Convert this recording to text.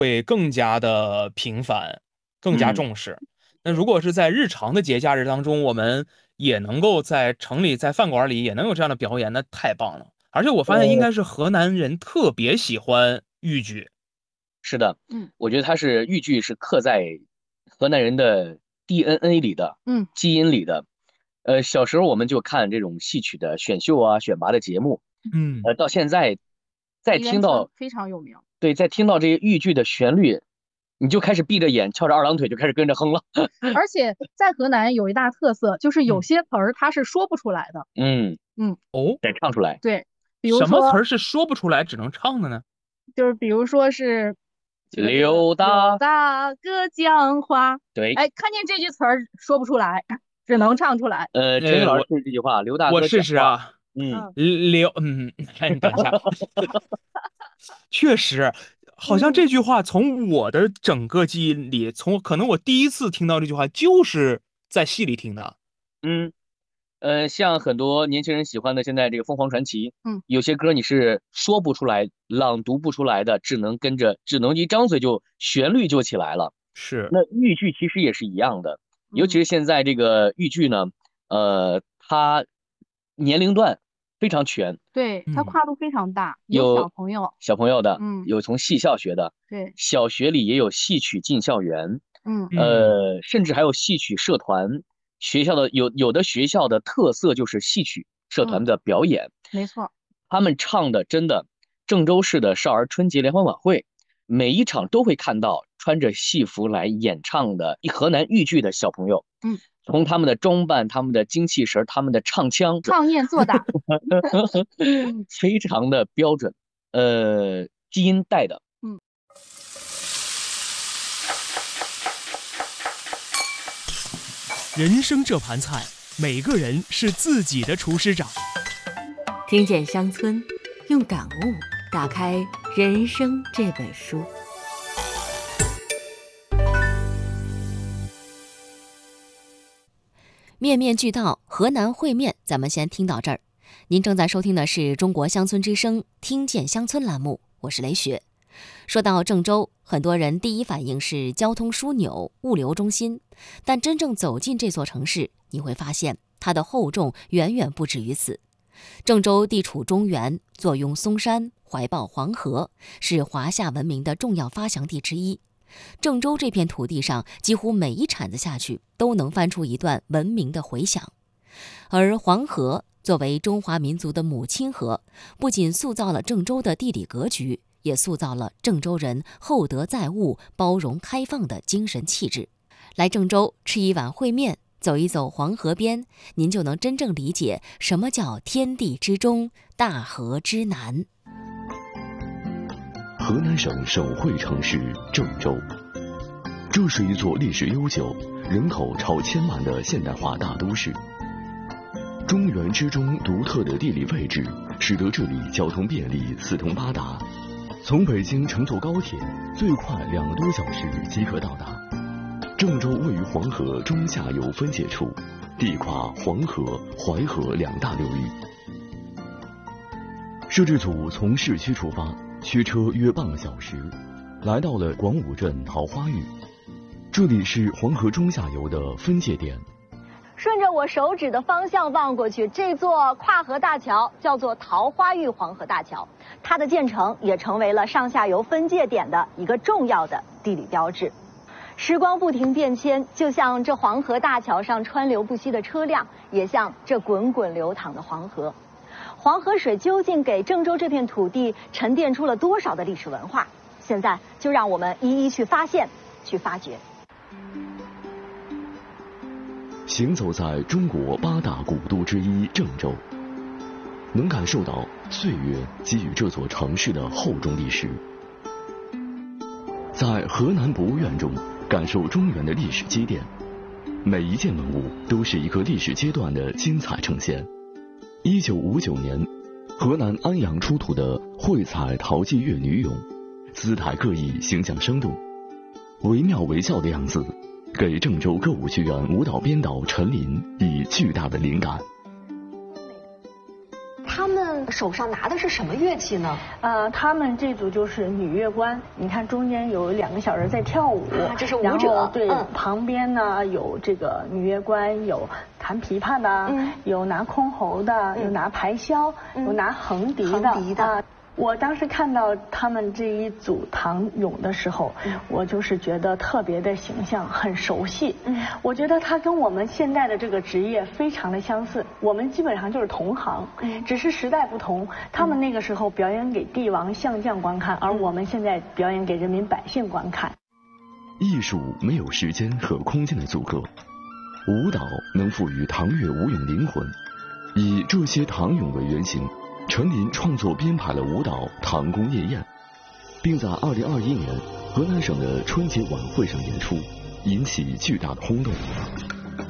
会更加的频繁，更加嗯， 重视。那如果是在日常的节假日当中，我们也能够在城里、在饭馆里也能有这样的表演，那太棒了。而且我发现应该是河南人特别喜欢豫剧。 是的， 嗯我觉得它是豫剧是刻在河南人的 DNA 里的， 嗯， 基因里的。小时候我们就看这种戏曲的选秀啊、选拔的节目， 嗯， 到现在再梨园春听到， 非常有名。 对，再听到这些豫剧的旋律，你就开始闭着眼，翘着二郎腿就开始跟着哼了。 而且在河南有一大特色，就是有嗯， 些词儿它是说不出来的。 嗯， 嗯， 哦， 得唱出来。 对，比如什么词说儿是说不出来只能唱的呢？ 比如说是这个刘大， 刘大哥讲话， 对， 哎，看见这句词儿说不出来，只能唱出来。 陈毅老师我说这句话，刘大我试哥讲话， 试啊。 嗯嗯哎，你等一下，确实，好像嗯， 这句话从我的整个记忆里，可能我第一次听到这句话就是在戏里听的。 嗯。像很多年轻人喜欢的现在这个凤凰传奇， 嗯有些歌你是说不出来、朗读不出来的，只能一张嘴就旋律就起来了。 是， 那豫剧其实也是一样的，尤其嗯， 是现在这个豫剧呢，它年龄段非常全， 对，它嗯跨度非常大，有小有朋友， 小朋友的， 嗯， 有从戏校学的， 对， 小学里也有戏曲进校园， 嗯嗯甚至还有戏曲社团。学校的有的学校的特色就是戏曲社嗯， 团的表演， 没错， 他们唱的真的郑州市的少儿春节联欢晚会，每一场都会看到穿着戏服来演唱的河南豫剧的小朋友， 嗯， 从他们的装扮、他们的精气神、他们的唱腔， 唱念做打， 非常的标准，基因带的。 嗯， 人生这盘菜，每个人是自己的厨师长。 听见乡村，用感悟打开人生这本书。面面俱到，河南烩面，咱们先听到这儿。您正在收听的是中国乡村之声听见乡村栏目，我是雷雪。说到郑州，很多人第一反应是交通枢纽、物流中心，但真正走进这座城市，你会发现它的厚重远远不止于此。郑州地处中原，坐拥嵩山，怀抱黄河，是华夏文明的重要发祥地之一。郑州这片土地上，几乎每一铲子下去，都能翻出一段文明的回响。而黄河作为中华民族的母亲河，不仅塑造了郑州的地理格局，也塑造了郑州人厚德载物、包容开放的精神气质。来郑州吃一碗烩面，走一走黄河边，您就能真正理解什么叫天地之中，大河之南。 河南省省会城市郑州，这是一座历史悠久、人口超1000万的现代化大都市。中原之中独特的地理位置，使得这里交通便利、四通八达。从北京乘坐高铁，最快2个多小时即可到达。郑州位于黄河中下游分界处，地跨黄河、淮河2大流域。摄制组从市区出发，驱车约半个小时，来到了广武镇桃花峪。这里是黄河中下游的分界点。 顺着我手指的方向望过去，这座跨河大桥叫做桃花峪黄河大桥，它的建成也成为了上下游分界点的一个重要的地理标志。时光不停变迁，就像这黄河大桥上川流不息的车辆，也像这滚滚流淌的黄河。黄河水究竟给郑州这片土地沉淀出了多少的历史文化？现在就让我们一一去发现、去发掘。 行走在中国8大古都之一郑州，能感受到岁月给予这座城市的厚重历史。在河南博物院中，感受中原的历史积淀，每一件文物都是一个历史阶段的精彩呈现。1959年，河南安阳出土的绘彩陶伎乐女俑，姿态各异，形象生动，惟妙惟肖的样子，给郑州歌舞剧院舞蹈编导陈琳以巨大的灵感。 他们手上拿的是什么乐器呢？ 他们这组就是女乐官，你看中间有2个小人在跳舞， 这是舞者。 对，旁边呢有这个女乐官，有弹琵琶的，有拿箜篌的，有拿排箫，有拿横笛的。我当时看到他们这一组唐俑的时候，我就是觉得特别的形象，很熟悉。我觉得他跟我们现在的这个职业非常的相似，我们基本上就是同行，只是时代不同。他们那个时候表演给帝王相将观看，而我们现在表演给人民百姓观看。 艺术没有时间和空间的阻隔，舞蹈能赋予唐乐舞踊灵魂。以这些唐俑为原型，陈琳创作编排了舞蹈《唐宫夜宴》，并在2021年河南省的春节晚会上演出，引起巨大的轰动。